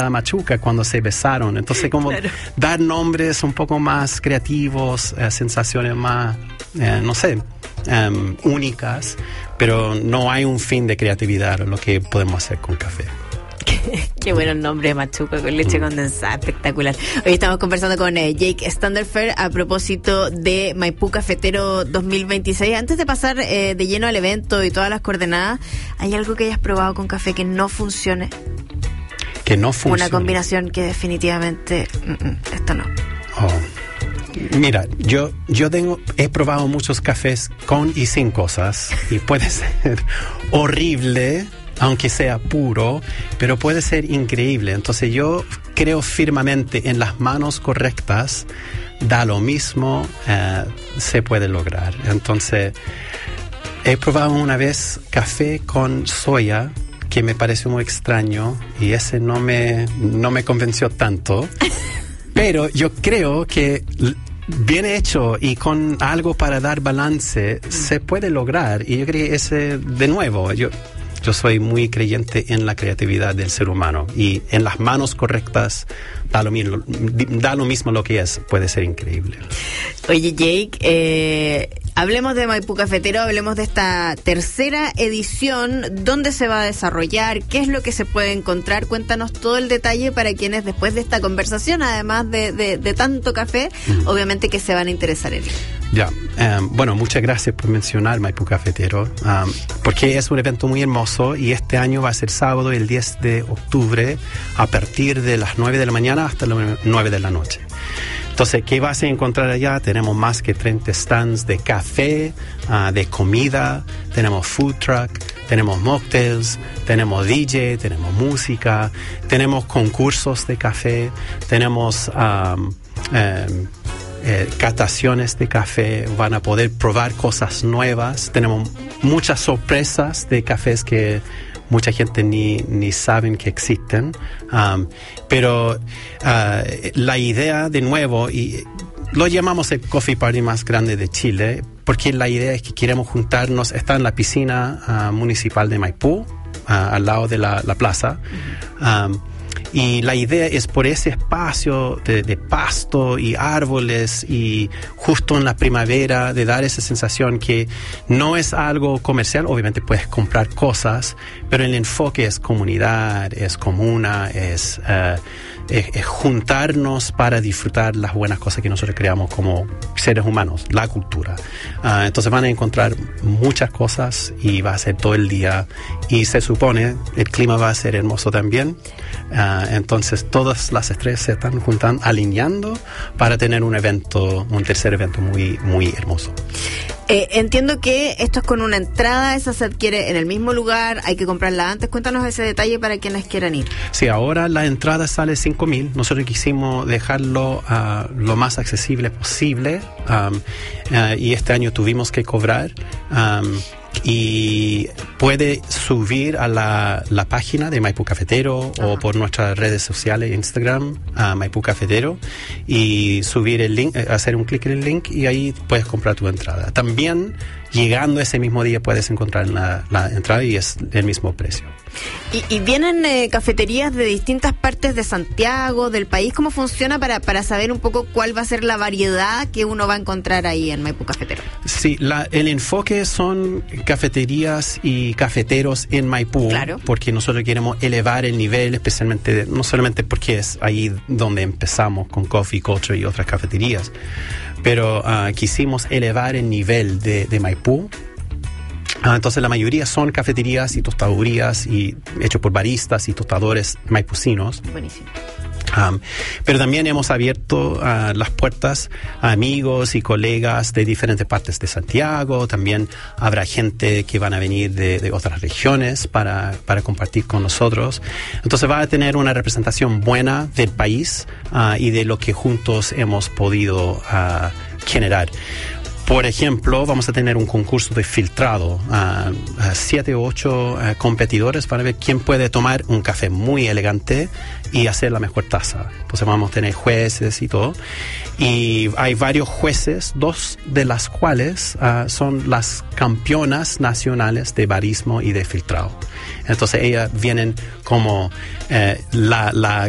Machuca cuando se besaron. Entonces como claro, dar nombres un poco más creativos, sensaciones más, no sé, únicas, pero no hay un fin de creatividad en lo que podemos hacer con café. Qué bueno el nombre, Machuca con leche condensada, espectacular. Hoy estamos conversando con Jake Standerfer a propósito de Maipú Cafetero 2026. Antes de pasar de lleno al evento y todas las coordenadas, ¿hay algo que hayas probado con café que no funcione? Que no funcione. Una combinación que definitivamente, esto no. Mira, yo he probado muchos cafés con y sin cosas y puede ser horrible, aunque sea puro, pero puede ser increíble. Entonces yo creo firmemente en las manos correctas, da lo mismo, se puede lograr. Entonces he probado una vez café con soya, que me pareció muy extraño, y ese no me convenció tanto. Pero yo creo que bien hecho y con algo para dar balance se puede lograr. Y yo creo que ese, de nuevo, yo soy muy creyente en la creatividad del ser humano. Y en las manos correctas da lo mismo lo que es. Puede ser increíble. Oye, Jake, hablemos de Maipú Cafetero, hablemos de esta tercera edición. ¿Dónde se va a desarrollar? ¿Qué es lo que se puede encontrar? Cuéntanos todo el detalle para quienes después de esta conversación, además de tanto café, obviamente que se van a interesar en él. Ya, bueno, muchas gracias por mencionar Maipú Cafetero, porque es un evento muy hermoso y este año va a ser sábado, el 10 de octubre, a partir de las 9 de la mañana hasta las 9 de la noche. Entonces, ¿qué vas a encontrar allá? Tenemos más que 30 stands de café, de comida, tenemos food truck, tenemos mocktails, tenemos DJ, tenemos música, tenemos concursos de café, tenemos cataciones de café, van a poder probar cosas nuevas, tenemos muchas sorpresas de cafés que mucha gente ni saben que existen, pero la idea, de nuevo, y lo llamamos el Coffee Party más grande de Chile, porque la idea es que queremos juntarnos, está en la piscina municipal de Maipú, al lado de la plaza, y la idea es por ese espacio de pasto y árboles y justo en la primavera de dar esa sensación que no es algo comercial. Obviamente puedes comprar cosas, pero el enfoque es comunidad, es comuna, es juntarnos para disfrutar las buenas cosas que nosotros creamos como seres humanos, la cultura. Entonces van a encontrar muchas cosas y va a ser todo el día y se supone el clima va a ser hermoso también. Entonces todas las estrellas se están juntando, alineando para tener un tercer evento muy, muy hermoso. Entiendo que esto es con una entrada, esa se adquiere en el mismo lugar, hay que comprarla antes. Cuéntanos ese detalle para quienes quieran ir. Sí, ahora la entrada sale $5,000. Nosotros quisimos dejarlo lo más accesible posible y este año tuvimos que cobrar. Y puede subir a la página de Maipú Cafetero o por nuestras redes sociales, Instagram, Maipú Cafetero, y subir el link, hacer un clic en el link y ahí puedes comprar tu entrada. También, llegando ese mismo día, puedes encontrar la entrada y es el mismo precio. ¿Y vienen cafeterías de distintas partes de Santiago, del país? ¿Cómo funciona para saber un poco cuál va a ser la variedad que uno va a encontrar ahí en Maipú Cafetero? Sí, el enfoque son cafeterías y cafeteros en Maipú, claro, porque nosotros queremos elevar el nivel, especialmente, no solamente porque es ahí donde empezamos con Coffee Culture y otras cafeterías, pero quisimos elevar el nivel de Maipú. Entonces la mayoría son cafeterías y tostadurías y hechos por baristas y tostadores maipucinos. Buenísimo. Pero también hemos abierto las puertas a amigos y colegas de diferentes partes de Santiago. También habrá gente que van a venir de otras regiones para compartir con nosotros. Entonces va a tener una representación buena del país y de lo que juntos hemos podido generar. Por ejemplo, vamos a tener un concurso de filtrado. 7 o 8 competidores para ver quién puede tomar un café muy elegante y hacer la mejor taza. Entonces vamos a tener jueces y todo. Y hay varios jueces, 2 de las cuales son las campeonas nacionales de barismo y de filtrado. Entonces ellas vienen como la